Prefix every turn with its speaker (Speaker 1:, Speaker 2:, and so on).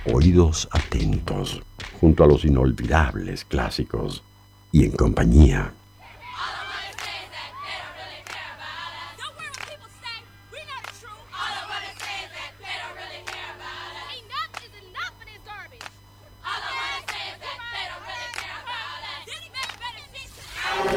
Speaker 1: oídos atentos, junto a los inolvidables clásicos y en compañía